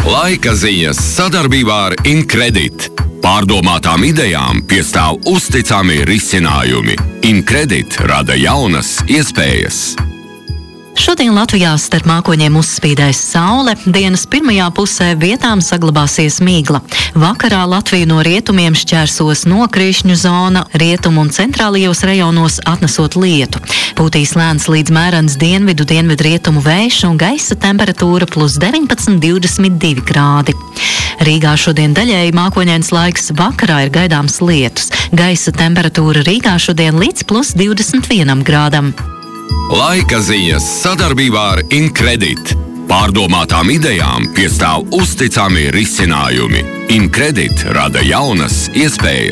Laika ziņas sadarbībā ar Incredit. Pārdomātām idejām piestāv uzticami risinājumi. Incredit rada jaunas iespējas. Šodien Latvijā starp mākoņiem uzspīdēs saule, dienas pirmajā pusē vietām saglabāsies migla. Vakarā Latviju no rietumiem šķērsos nokrišņu zona, rietumu un centrālajos rajonos atnesot lietu. Pūtīs lēns līdz mērens dienvidu-dienvidrietumu vējš un gaisa temperatūra plus 19–22 grādi. Rīgā šodien daļēji mākoņains laiks, vakarā ir gaidāms lietus. Gaisa temperatūra Rīgā šodien līdz plus 21 grādam. Laika ziņas sadarbībā ar Incredit. Pārdomātām idejām piestāv uzticami risinājumi. Incredit rada jaunas iespējas.